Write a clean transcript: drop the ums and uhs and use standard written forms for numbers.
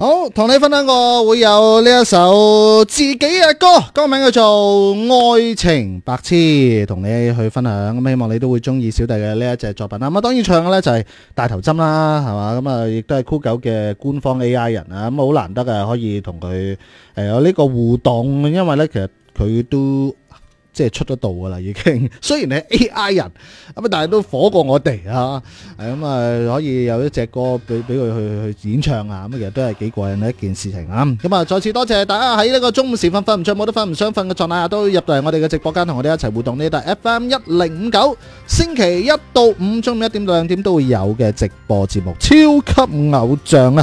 好，同你分享過會有呢一首自己嘅歌，歌名叫做《愛情白痴》，同你去分享。咁希望你都會中意小弟嘅呢一隻作品啦。咁當然唱嘅呢就係大頭針啦，係嘛？咁啊，亦都係酷狗嘅官方 AI 人啊。咁好難得嘅可以同佢有呢個互動，因為呢其實佢都即係出咗道噶啦，已經。雖然係 AI 人，咁但係都火過我哋啊。咁可以有一隻歌俾佢去演唱啊。咁其實都係幾過癮嘅一件事情啊。咁啊，再次多謝大家喺呢個中午時分瞓唔着冇得瞓唔想瞓嘅狀態下，都入到嚟我哋嘅直播間同我哋一齊互動。呢度係 FM1059，星期一到五中午1點到2點都會有嘅直播節目《超級偶像》啊！